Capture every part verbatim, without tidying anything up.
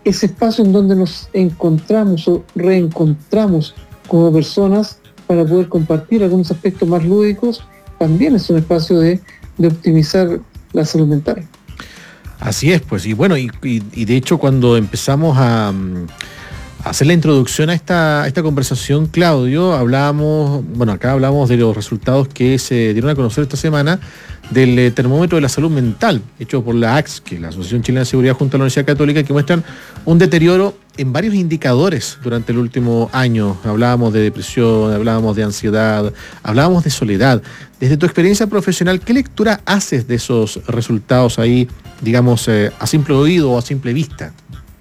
ese espacio en donde nos encontramos o reencontramos como personas para poder compartir algunos aspectos más lúdicos, también es un espacio de, de optimizar la salud mental. Así es, pues, y bueno, y, y, y de hecho cuando empezamos a, a hacer la introducción a esta, a esta conversación, Claudio, hablábamos, bueno, acá hablamos de los resultados que se dieron a conocer esta semana del eh, termómetro de la salud mental, hecho por la A C S, que es la Asociación Chilena de Seguridad junto a la Universidad Católica, que muestran un deterioro en varios indicadores durante el último año. Hablábamos de depresión, hablábamos de ansiedad, hablábamos de soledad. Desde tu experiencia profesional, ¿qué lectura haces de esos resultados ahí, digamos, eh, a simple oído o a simple vista?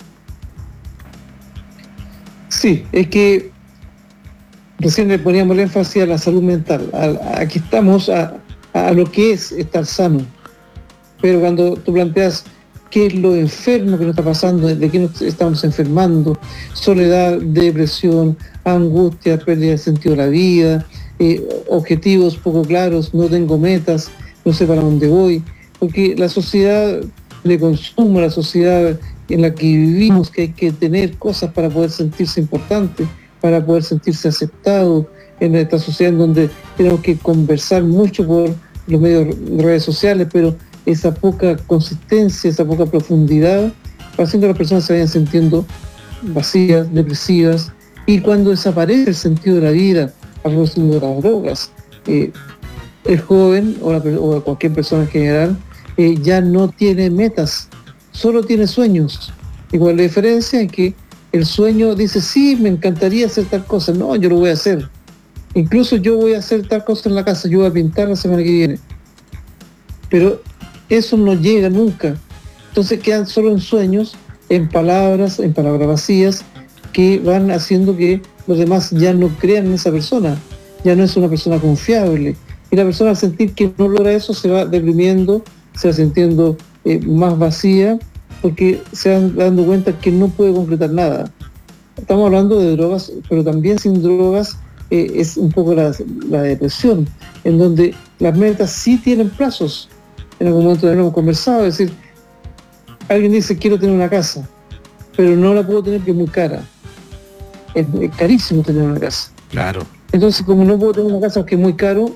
Sí, es que recién le poníamos el énfasis a la salud mental. A, aquí estamos a, a lo que es estar sano. Pero cuando tú planteas qué es lo enfermo que nos está pasando, de qué nos estamos enfermando, soledad, depresión, angustia, pérdida de sentido de la vida, eh, objetivos poco claros, no tengo metas, no sé para dónde voy, porque la sociedad de consumo, la sociedad en la que vivimos, que hay que tener cosas para poder sentirse importante, para poder sentirse aceptado, en esta sociedad en donde tenemos que conversar mucho por los medios de redes sociales, pero esa poca consistencia, esa poca profundidad, va haciendo que las personas se vayan sintiendo vacías, depresivas, y cuando desaparece el sentido de la vida, a propósito de las drogas, eh, el joven o, la, o cualquier persona en general eh, ya no tiene metas, solo tiene sueños. Igual la diferencia es que el sueño dice, sí, me encantaría hacer tal cosa, no, yo lo voy a hacer. Incluso yo voy a hacer tal cosa en la casa, yo voy a pintar la semana que viene. Pero eso no llega nunca. Entonces quedan solo en sueños, en palabras, en palabras vacías, que van haciendo que los demás ya no crean en esa persona. Ya no es una persona confiable. Y la persona al sentir que no logra eso se va deprimiendo, se va sintiendo eh, más vacía, porque se van dando cuenta que no puede concretar nada. Estamos hablando de drogas, pero también sin drogas eh, es un poco la, la depresión, en donde las metas sí tienen plazos. En algún momento lo hemos conversado, es decir, alguien dice quiero tener una casa, pero no la puedo tener porque es muy cara. Es, es carísimo tener una casa. Claro. Entonces, como no puedo tener una casa porque es muy caro,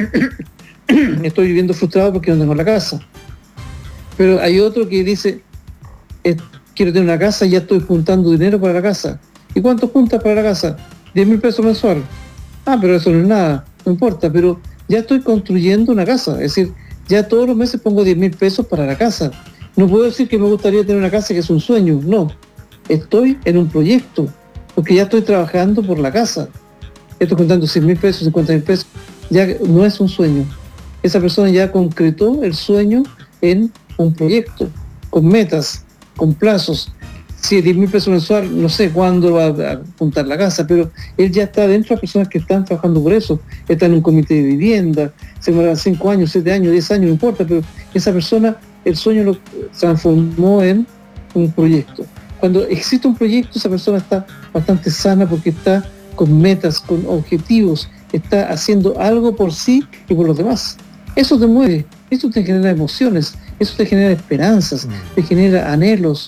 estoy viviendo frustrado porque no tengo la casa. Pero hay otro que dice, eh, quiero tener una casa y ya estoy juntando dinero para la casa. ¿Y cuánto juntas para la casa? diez mil pesos mensual. Ah, pero eso no es nada, no importa, pero ya estoy construyendo una casa. Es decir, ya todos los meses pongo diez mil pesos para la casa. No puedo decir que me gustaría tener una casa que es un sueño, no. Estoy en un proyecto, porque ya estoy trabajando por la casa. Estoy contando cien mil pesos, cincuenta mil pesos. Ya no es un sueño. Esa persona ya concretó el sueño en un proyecto, con metas, con plazos. Si diez mil pesos mensual, no sé cuándo va a juntar la casa, pero él ya está dentro de las personas que están trabajando por eso. Está en un comité de vivienda, se demora cinco años, siete años, diez años, no importa, pero esa persona, el sueño lo transformó en un proyecto. Cuando existe un proyecto, esa persona está bastante sana porque está con metas, con objetivos, está haciendo algo por sí y por los demás. Eso te mueve, eso te genera emociones, eso te genera esperanzas, mm. te genera anhelos.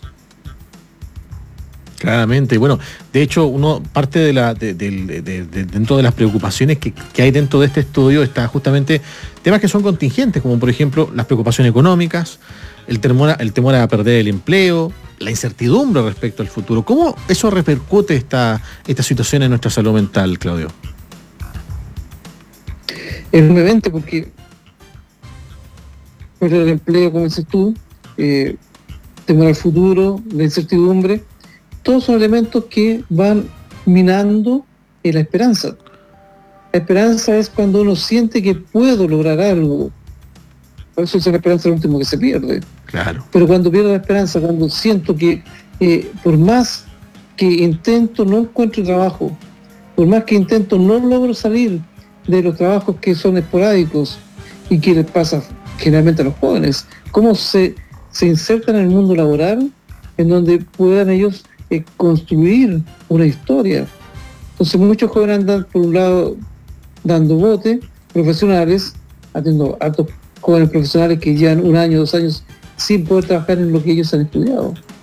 Claramente, bueno, de hecho, uno parte de la de, de, de, de, de dentro de las preocupaciones que, que hay dentro de este estudio está justamente temas que son contingentes, como por ejemplo las preocupaciones económicas, el temor, el temor a perder el empleo, la incertidumbre respecto al futuro. ¿Cómo eso repercute esta, esta situación en nuestra salud mental, Claudio? Enormemente, porque perder el empleo, como dices tú, eh, temor al futuro, la incertidumbre, todos son elementos que van minando eh, la esperanza. La esperanza es cuando uno siente que puedo lograr algo. Por eso es la esperanza el último que se pierde. Claro. Pero cuando pierdo la esperanza, cuando siento que eh, por más que intento no encuentro trabajo, por más que intento no logro salir de los trabajos que son esporádicos y que les pasa generalmente a los jóvenes, cómo se, se insertan en el mundo laboral en donde puedan ellos eh, construir una historia. Entonces muchos jóvenes andan por un lado dando bote, profesionales, atiendo a altos jóvenes profesionales que llevan un año, dos años sin poder trabajar en lo que ellos han estudiado.